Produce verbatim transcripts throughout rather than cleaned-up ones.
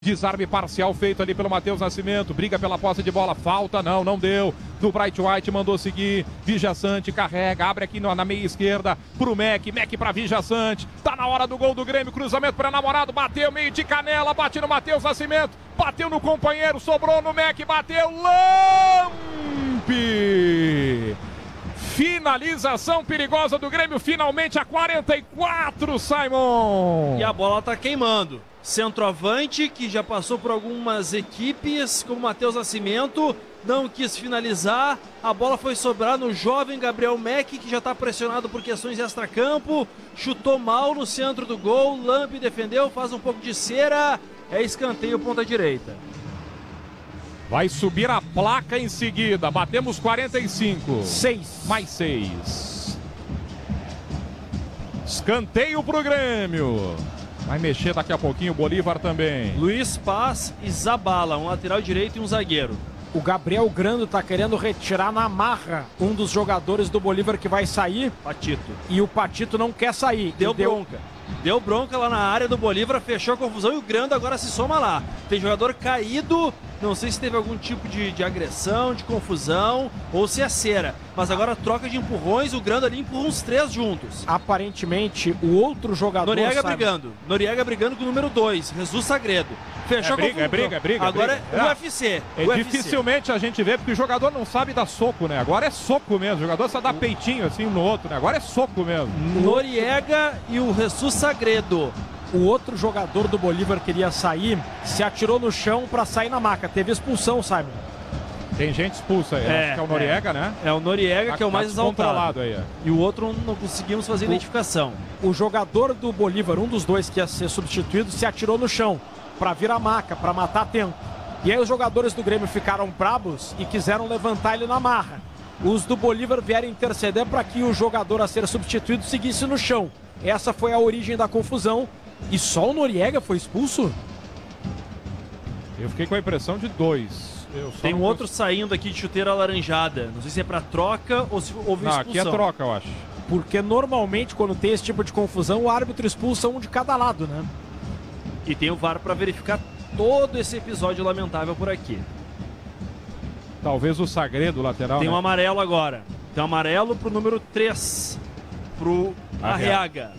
Desarme parcial feito ali pelo Matheus Nascimento. Briga pela posse de bola. Falta, não, não deu. Do Bright White mandou seguir. Vijaçante carrega, abre aqui na meia esquerda pro Mac. Mac pra Vijaçante. Tá na hora do gol do Grêmio. Cruzamento para namorado. Bateu meio de canela. Bate no Matheus Nascimento. Bateu no companheiro. Sobrou no Mac. Bateu. Lampe! Finalização perigosa do Grêmio. Finalmente a quarenta e quatro, Simon. E a bola tá queimando. Centroavante que já passou por algumas equipes, como Matheus Nascimento, não quis finalizar. A bola foi sobrar no jovem Gabriel Mac, que já está pressionado por questões extracampo. Chutou mal no centro do gol. Lampe defendeu, faz um pouco de cera. É escanteio ponta direita. Vai subir a placa em seguida. Batemos quarenta e cinco. seis. Mais seis. Escanteio pro Grêmio. Vai mexer daqui a pouquinho o Bolívar também. Luiz Paz e Zabala, um lateral direito e um zagueiro. O Gabriel Grando tá querendo retirar na marra um dos jogadores do Bolívar que vai sair. Patito. E o Patito não quer sair. Deu deu bronca. Deu bronca lá na área do Bolívar, fechou a confusão e o Grando agora se soma lá. Tem jogador caído, não sei se teve algum tipo de, de agressão, de confusão ou se é cera. Mas agora troca de empurrões, o Grando ali empurra uns três juntos. Aparentemente, o outro jogador... Noriega sabe... brigando. Noriega brigando com o número dois, Jesus Sagredo. Fechou é briga, a confusão. É briga, é briga. Agora briga. é é U F C. É, U F C. dificilmente a gente vê, porque o jogador não sabe dar soco, né? Agora é soco mesmo. O jogador só dá peitinho assim um no outro, né? Agora é soco mesmo. Noriega e o Jesus Sagredo. O outro jogador do Bolívar queria sair, se atirou no chão para sair na maca. Teve expulsão, Simon. Tem gente expulsa aí. É, Acho que é o Noriega, é. né? É o Noriega tá, que é o mais tá exaltado. Aí, é. E o outro não conseguimos fazer o, identificação. O jogador do Bolívar, um dos dois que ia ser substituído, se atirou no chão para vir a maca, para matar tempo. E aí os jogadores do Grêmio ficaram brabos e quiseram levantar ele na marra. Os do Bolívar vieram interceder para que o jogador a ser substituído seguisse no chão. Essa foi a origem da confusão. E só o Noriega foi expulso? Eu fiquei com a impressão de dois. Eu Tem um não... outro saindo aqui de chuteira alaranjada. Não sei se é pra troca ou se houve não, expulsão. aqui é troca, eu acho. Porque normalmente quando tem esse tipo de confusão, o árbitro expulsa um de cada lado, né? E tem o V A R pra verificar todo esse episódio lamentável por aqui. Talvez o Sagredo, lateral, Tem né? um amarelo agora. Tem um amarelo pro número três. Pro Arriaga.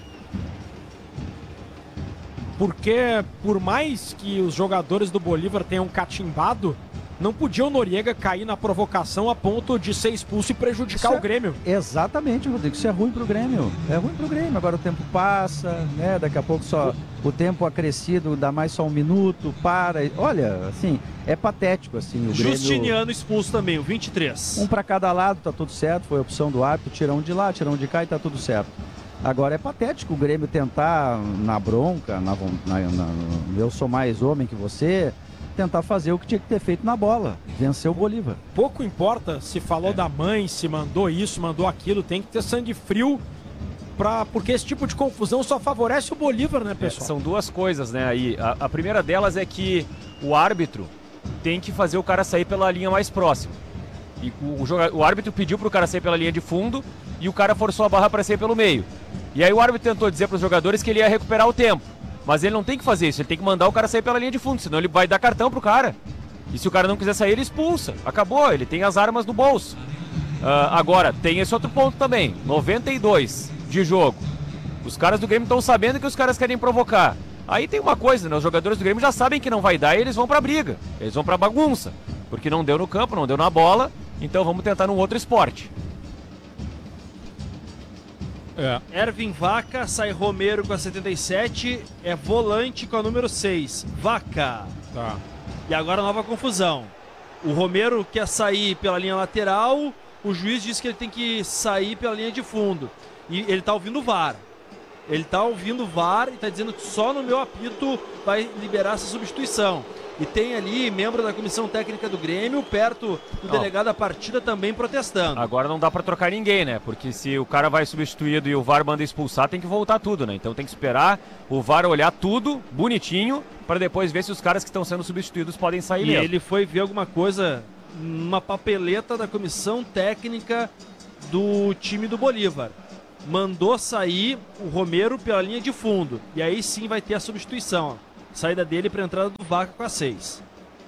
Porque por mais que os jogadores do Bolívar tenham catimbado, não podia o Noriega cair na provocação a ponto de ser expulso e prejudicar Isso o Grêmio. É, exatamente, Rodrigo. Isso é ruim pro Grêmio. É ruim pro Grêmio. Agora o tempo passa, né? Daqui a pouco só o tempo acrescido, dá mais só um minuto, para. Olha, assim, é patético, assim, o Grêmio... Justiniano expulso também, o vinte e três. Um para cada lado, tá tudo certo. Foi a opção do árbitro, tira um de lá, tira um de cá e tá tudo certo. Agora é patético o Grêmio tentar, na bronca, na, na, na, eu sou mais homem que você, tentar fazer o que tinha que ter feito na bola, vencer o Bolívar. Pouco importa se falou é. da mãe, se mandou isso, mandou aquilo, tem que ter sangue frio, pra, porque esse tipo de confusão só favorece o Bolívar, né, pessoal? É, são duas coisas, né, aí. A, a primeira delas é que o árbitro tem que fazer o cara sair pela linha mais próxima. E o, o, o árbitro pediu pro cara sair pela linha de fundo e o cara forçou a barra para sair pelo meio. E aí o árbitro tentou dizer para os jogadores que ele ia recuperar o tempo. Mas ele não tem que fazer isso, ele tem que mandar o cara sair pela linha de fundo, senão ele vai dar cartão pro cara. E se o cara não quiser sair, ele expulsa. Acabou, ele tem as armas no bolso. Uh, agora, tem esse outro ponto também. noventa e dois de jogo. Os caras do Grêmio estão sabendo que os caras querem provocar. Aí tem uma coisa, né? Os jogadores do Grêmio já sabem que não vai dar e eles vão pra briga. Eles vão pra bagunça. Porque não deu no campo, não deu na bola. Então vamos tentar num outro esporte. É. Ervin Vaca, sai Romero com a setenta e sete, é volante com a número seis, Vaca. Tá. E agora nova confusão. O Romero quer sair pela linha lateral, o juiz diz que ele tem que sair pela linha de fundo. E ele tá ouvindo o V A R. Ele tá ouvindo o V A R e tá dizendo que só no meu apito vai liberar essa substituição. E tem ali membro da comissão técnica do Grêmio, perto do não. delegado da partida também protestando. Agora não dá pra trocar ninguém, né? Porque se o cara vai substituído e o V A R manda expulsar, tem que voltar tudo, né? Então tem que esperar o V A R olhar tudo, bonitinho, pra depois ver se os caras que estão sendo substituídos podem sair E mesmo. ele foi ver alguma coisa, uma papeleta da comissão técnica do time do Bolívar. Mandou sair o Romero pela linha de fundo. E aí sim vai ter a substituição. Saída dele para entrada do Vaca com a seis.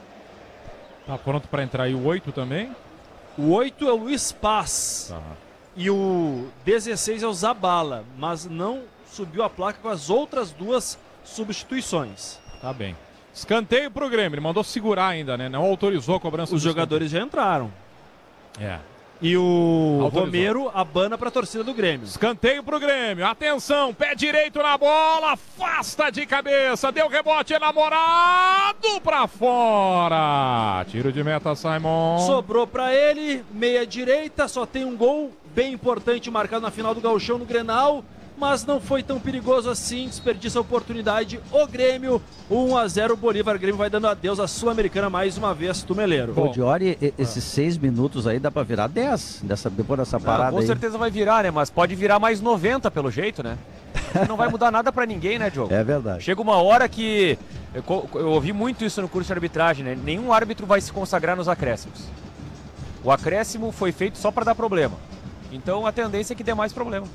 Tá pronto para entrar aí o oito também? O oito é o Luiz Paz. Tá. E o dezesseis é o Zabala, mas não subiu a placa com as outras duas substituições. Tá bem. Escanteio pro Grêmio, ele mandou segurar ainda, né? Não autorizou a cobrança. Os jogadores já entraram. É. E o Autorizou. Romero abana para a torcida do Grêmio. Escanteio pro Grêmio. Atenção, pé direito na bola, afasta de cabeça, deu rebote enamorado pra fora. Tiro de meta, Simon. Sobrou para ele, meia direita, só tem um gol bem importante marcado na final do Gauchão no Grenal, mas não foi tão perigoso assim, desperdiça a oportunidade. O Grêmio, um a zero, o Bolívar. O Grêmio vai dando adeus à Sul-Americana mais uma vez, Tumeleiro. Ô, Diori, e- esses seis minutos aí dá pra virar dez, dessa, depois dessa Não, parada com aí. certeza vai virar, né? Mas pode virar mais noventa pelo jeito, né? Não vai mudar nada pra ninguém, né, Diogo? É verdade. Chega uma hora que... Eu, co- eu ouvi muito isso no curso de arbitragem, né? Nenhum árbitro vai se consagrar nos acréscimos. O acréscimo foi feito só pra dar problema. Então a tendência é que dê mais problema.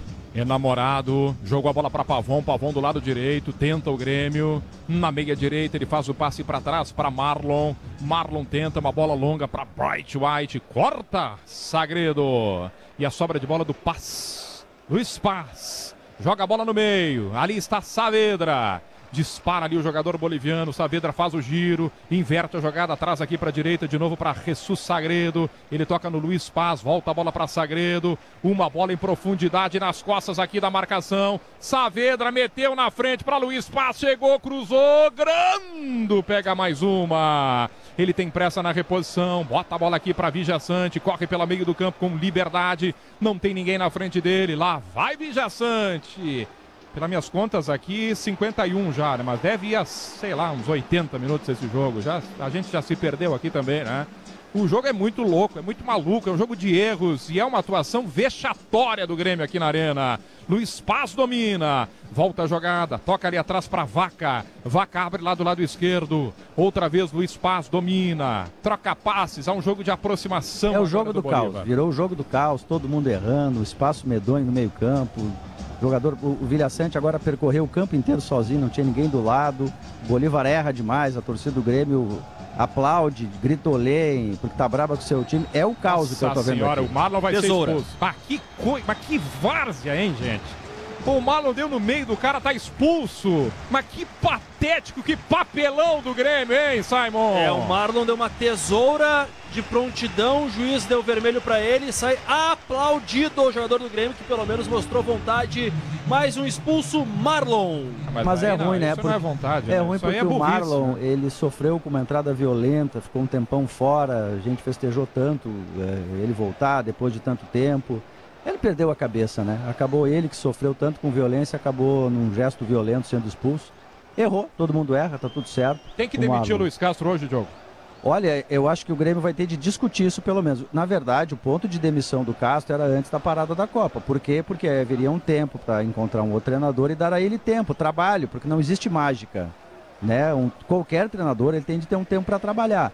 Enamorado, jogou a bola para Pavon, Pavon do lado direito, tenta o Grêmio, na meia direita ele faz o passe para trás para Marlon, Marlon tenta uma bola longa para Bright White, corta, Sagredo, e a sobra de bola do Paz, Luiz Paz, joga a bola no meio, ali está Saavedra, dispara ali o jogador boliviano, Saavedra faz o giro, inverte a jogada atrás aqui para a direita, de novo para Jesus Sagredo, ele toca no Luiz Paz, volta a bola para Sagredo, uma bola em profundidade nas costas aqui da marcação, Saavedra meteu na frente para Luiz Paz, chegou, cruzou, Grando, pega mais uma, ele tem pressa na reposição, bota a bola aqui para Vijaçante, corre pela meio do campo com liberdade, não tem ninguém na frente dele, lá vai Vijaçante. Pelas minhas contas aqui, cinquenta e um já, né? Mas deve ir a, sei lá, uns oitenta minutos esse jogo. Já, a gente já se perdeu aqui também, né? O jogo é muito louco, é muito maluco, é um jogo de erros e é uma atuação vexatória do Grêmio aqui na arena. Luiz Paz domina, volta a jogada, toca ali atrás para Vaca. Vaca abre lá do lado esquerdo. Outra vez Luiz Paz domina, troca passes, há um jogo de aproximação. É o jogo do, do caos, Bolívar. virou o jogo do caos, todo mundo errando, espaço medonho no meio campo. Jogador, o, o Vilhaçante agora percorreu o campo inteiro sozinho, não tinha ninguém do lado. O Bolívar erra demais, a torcida do Grêmio aplaude, grita olê, porque tá brava com o seu time. É o caos que eu tô vendo senhora, aqui. o Marlon vai Tesoura. ser expulso. Mas que coisa, mas que várzea, hein, gente? Pô, o Marlon deu no meio do cara, tá expulso. Mas que patético, que papelão do Grêmio, hein, Simon? É, o Marlon deu uma tesoura de prontidão, o juiz deu vermelho pra ele e sai aplaudido o jogador do Grêmio, que pelo menos mostrou vontade. Mais um expulso, Marlon. Mas é aí não, ruim, né? Isso não é Porque- vontade, É né? ruim Isso aí porque é o burrice, Marlon, né? ele sofreu com uma entrada violenta, ficou um tempão fora, a gente festejou tanto é, ele voltar depois de tanto tempo. Ele perdeu a cabeça, né? Acabou ele que sofreu tanto com violência, acabou num gesto violento sendo expulso. Errou, todo mundo erra, tá tudo certo. Tem que O demitir o Marlon. Luiz Castro hoje, Diogo. Olha, eu acho que o Grêmio vai ter de discutir isso pelo menos. Na verdade, o ponto de demissão do Castro era antes da parada da Copa. Por quê? Porque haveria um tempo para encontrar um outro treinador e dar a ele tempo, trabalho, porque não existe mágica, né? Um, qualquer treinador ele tem de ter um tempo para trabalhar.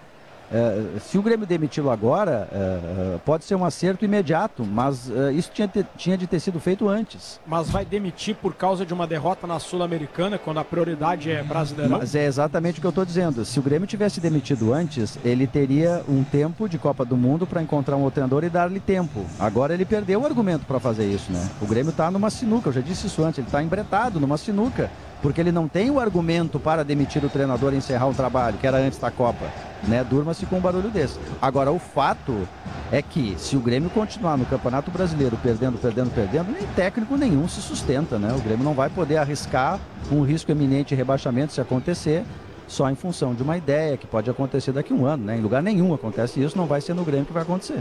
É, se o Grêmio demiti-lo agora, é, é, pode ser um acerto imediato, mas é, isso tinha, te- tinha de ter sido feito antes. Mas vai demitir por causa de uma derrota na Sul-Americana, quando a prioridade é Brasileirão? Mas é exatamente o que eu estou dizendo. Se o Grêmio tivesse demitido antes, ele teria um tempo de Copa do Mundo para encontrar um outro treinador e dar-lhe tempo. Agora ele perdeu o argumento para fazer isso, né? O Grêmio está numa sinuca, eu já disse isso antes, ele está embretado numa sinuca, porque ele não tem o argumento para demitir o treinador e encerrar o trabalho, que era antes da Copa, né? Durma-se com um barulho desse. Agora, o fato é que se o Grêmio continuar no Campeonato Brasileiro perdendo, perdendo, perdendo, nem técnico nenhum se sustenta, né? O Grêmio não vai poder arriscar um risco eminente de rebaixamento se acontecer, só em função de uma ideia que pode acontecer daqui a um ano, né? Em lugar nenhum acontece isso, não vai ser no Grêmio que vai acontecer.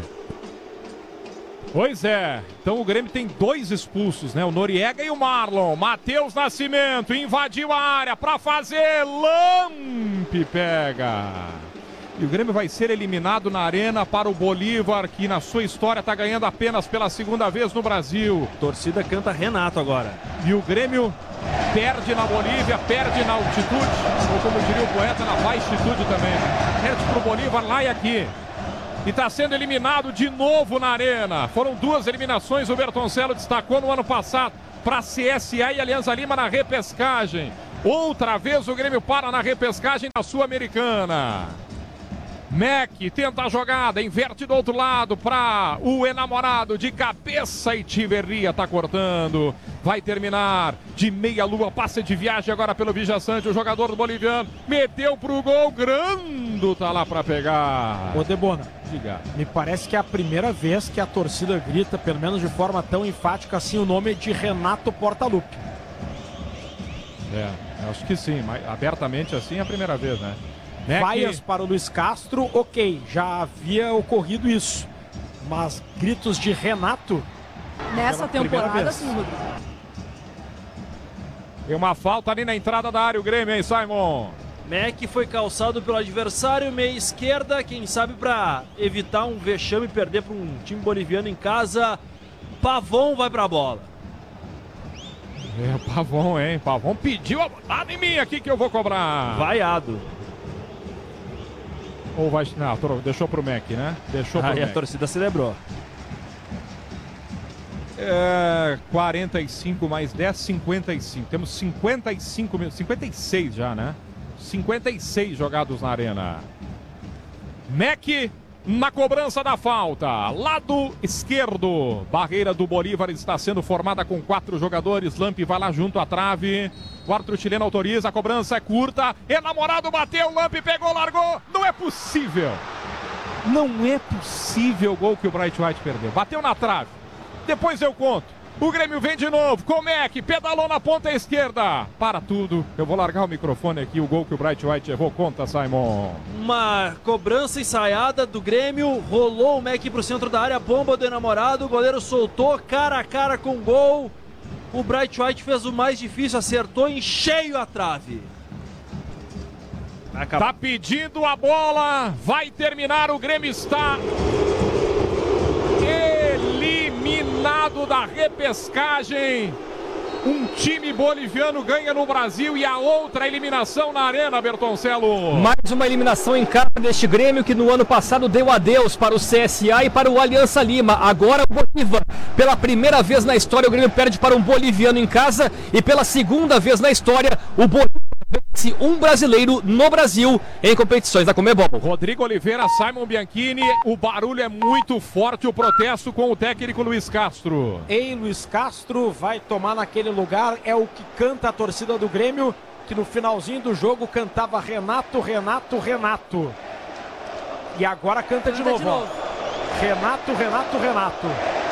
Pois é, então o Grêmio tem dois expulsos, né? O Noriega e o Marlon. Matheus Nascimento invadiu a área para fazer, Lampe pega. E o Grêmio vai ser eliminado na arena para o Bolívar, que na sua história está ganhando apenas pela segunda vez no Brasil. Torcida canta Renato agora. E o Grêmio perde na Bolívia, perde na altitude, ou como diria o poeta, na baixitude também. Perde para o Bolívar lá e aqui. E está sendo eliminado de novo na arena. Foram duas eliminações, o Bertoncello destacou no ano passado para C S A e Alianza Lima na repescagem. Outra vez o Grêmio para na repescagem da Sul-Americana. Mac tenta a jogada, inverte do outro lado para o enamorado de cabeça e Tiverria tá cortando. Vai terminar de meia lua, passa de viagem agora pelo Vijaçante, o jogador do boliviano meteu pro gol, Grando tá lá para pegar. Ô Debona, diga. Me parece que é a primeira vez que a torcida grita, pelo menos de forma tão enfática assim, o nome de Renato Portaluppi. É, acho que sim, mas abertamente assim é a primeira vez, né? Mac... Vaias para o Luiz Castro, ok, já havia ocorrido isso. Mas gritos de Renato... Nessa temporada, sim, Rodrigo. Tem uma falta ali na entrada da área, o Grêmio, hein, Simon? Mac foi calçado pelo adversário, meia esquerda, quem sabe para evitar um vexame e perder para um time boliviano em casa. Pavon vai para a bola. É, o Pavon, hein? Pavon pediu a botada em mim aqui que eu vou cobrar. Vaiado. Ou vai... Não, deixou pro Mac, né? Deixou pro Aí Mac. a torcida celebrou. É, quarenta e cinco mais dez, cinquenta e cinco. Temos cinquenta e cinco minutos, cinquenta e seis já, né? cinquenta e seis jogados na arena. Mac na cobrança da falta. Lado esquerdo. Barreira do Bolívar está sendo formada com quatro jogadores. Lamp vai lá junto à trave. O árbitro chileno autoriza, a cobrança é curta. Enamorado bateu, Lamp pegou, largou. Não é possível. Não é possível o gol que o Bright White perdeu. Bateu na trave. Depois eu conto. O Grêmio vem de novo. Comec pedalou na ponta esquerda. Para tudo. Eu vou largar o microfone aqui. O gol que o Bright White errou. Conta, Simon. Uma cobrança ensaiada do Grêmio. Rolou o Mac pro centro da área. Bomba do enamorado. O goleiro soltou cara a cara com o gol. O Bright White fez o mais difícil. Acertou em cheio a trave. Acabou. Tá pedindo a bola. Vai terminar. O Grêmio está eliminado da repescagem. Um time boliviano ganha no Brasil e a outra eliminação na Arena, Bertoncelo. Mais uma eliminação em casa deste Grêmio que no ano passado deu adeus para o C S A e para o Aliança Lima. Agora o Bolívar. Pela primeira vez na história o Grêmio perde para um boliviano em casa e pela segunda vez na história o Bolívar vence um brasileiro no Brasil em competições da Conmebol. Rodrigo Oliveira, Simon Bianchini, o barulho é muito forte, o protesto com o técnico Luiz Castro. Ei, Luiz Castro vai tomar naquele lugar, é o que canta a torcida do Grêmio, que no finalzinho do jogo cantava Renato, Renato, Renato. E agora canta, canta de novo, de novo. Ó. Renato, Renato, Renato.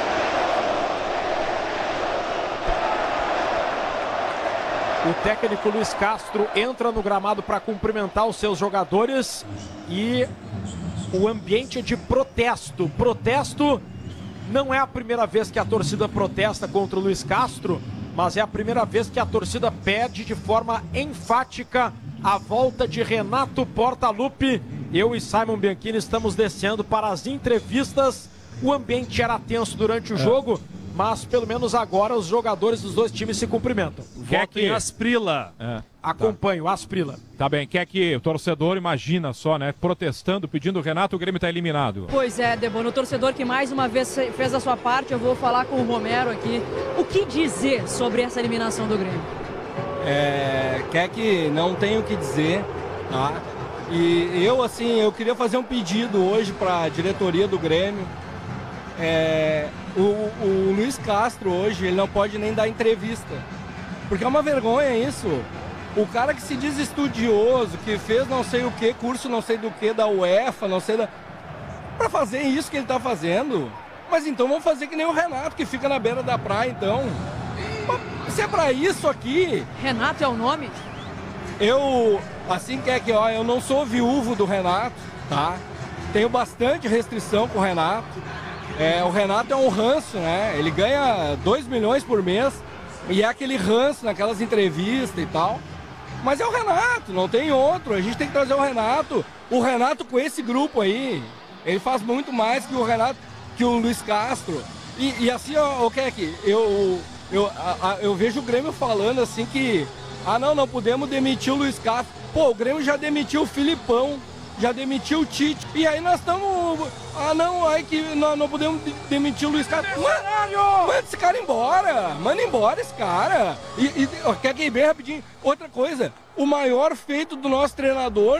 O técnico Luiz Castro entra no gramado para cumprimentar os seus jogadores e o ambiente é de protesto. Protesto não é a primeira vez que a torcida protesta contra o Luiz Castro, mas é a primeira vez que a torcida pede de forma enfática a volta de Renato Portaluppi. Eu e Simon Bianchini estamos descendo para as entrevistas. O ambiente era tenso durante o é. jogo, mas pelo menos agora os jogadores dos dois times se cumprimentam. Quer que Asprila. É. Acompanho, tá. Asprila. Tá bem, quer que o torcedor, imagina só, né? Protestando, pedindo o Renato, o Grêmio tá eliminado. Pois é, Debona, o torcedor que mais uma vez fez a sua parte, eu vou falar com o Romero aqui. O que dizer sobre essa eliminação do Grêmio? É, quer que não tenho o que dizer, tá? E eu, assim, eu queria fazer um pedido hoje para a diretoria do Grêmio. É, o, o Luiz Castro hoje, ele não pode nem dar entrevista, porque é uma vergonha isso. O cara que se diz estudioso, que fez não sei o que, curso não sei do que da UEFA, não sei da... Pra fazer isso que ele tá fazendo, mas então vamos fazer que nem o Renato, que fica na beira da praia, então. Se é pra isso aqui... Renato é o nome? Eu, assim que é que, ó, eu não sou viúvo do Renato, tá? Tenho bastante restrição com o Renato. É, o Renato é um ranço, né? Ele ganha dois milhões por mês e é aquele ranço naquelas entrevistas e tal. Mas é o Renato, não tem outro. A gente tem que trazer o Renato. O Renato com esse grupo aí, ele faz muito mais que o Renato, que o Luiz Castro. E, e assim, ó, o Keck, eu, eu, a, a, eu vejo o Grêmio falando assim que... Ah, não, não podemos demitir o Luiz Castro. Pô, o Grêmio já demitiu o Filipão. já demitiu o Tite. E aí nós estamos... Ah, não, aí que nós não podemos de- demitir o Luiz Carlos. Manda, manda esse cara embora. Manda embora esse cara. E, e ó, quer que ir bem rapidinho? Outra coisa, o maior feito do nosso treinador